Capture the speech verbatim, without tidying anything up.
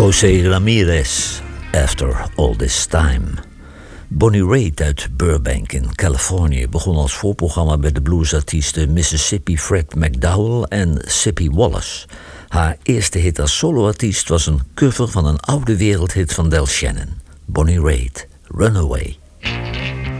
José Ramirez, After All This Time. Bonnie Raitt uit Burbank in Californië begon als voorprogramma bij de bluesartiesten Mississippi Fred McDowell en Sippy Wallace. Haar eerste hit als soloartiest was een cover van een oude wereldhit van Del Shannon, Bonnie Raitt, Runaway.